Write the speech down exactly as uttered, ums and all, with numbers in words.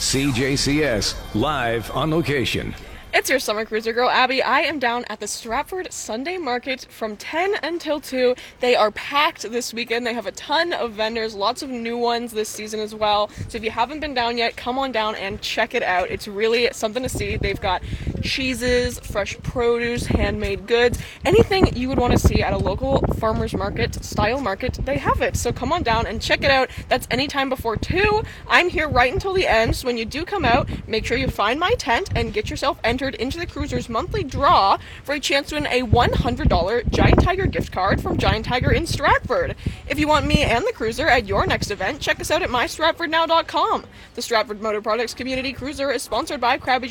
C J C S, live on location. It's your summer cruiser girl, Abby. I am down at the Stratford Sunday Market from ten until two. They are packed this weekend. They have a ton of vendors, lots of new ones this season as well. So if you haven't been down yet, come on down and check it out. It's really something to see. They've got cheeses, fresh produce, handmade goods, anything you would want to see at a local farmer's market style market, they have it. So come on down and check it out. That's anytime before two. I'm here right until the end. So when you do come out, make sure you find my tent and get yourself entered into the Cruiser's monthly draw for a chance to win a one hundred dollars Giant Tiger gift card from Giant Tiger in Stratford. If you want me and the Cruiser at your next event, check us out at my stratford now dot com. The Stratford Motor Products Community Cruiser is sponsored by Krabby